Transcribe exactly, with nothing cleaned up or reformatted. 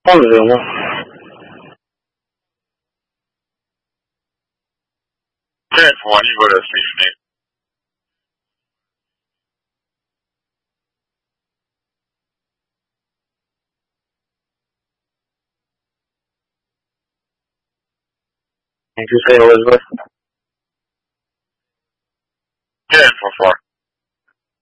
放着吗？ ten for one, you go to station eight. Thank you, Saint Elizabeth. ten for four.